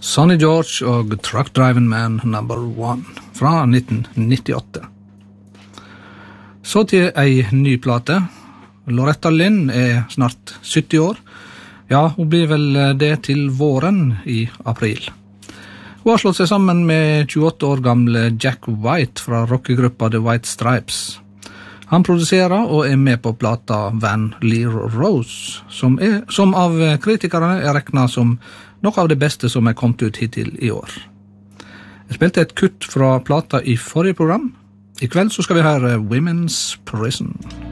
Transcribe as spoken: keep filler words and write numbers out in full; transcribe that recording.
Sonny George og Truck Driving Man number one fra nitten nittiåtte. Så til ei ny plate. Loretta Lynn er snart sytti år. Ja, hun blir vel det til våren i april. Hun har slått seg sammen med tjueåtte år gamle Jack White fra rockegruppa The White Stripes. Han produserer og er med på plata Van Lear Rose, som, er, som av kritikerne er regnet som noe av det beste som er kommet ut hittil i år. Jeg spilte et kutt fra plata i forrige program. I kveld så skal vi høre Women's Prison.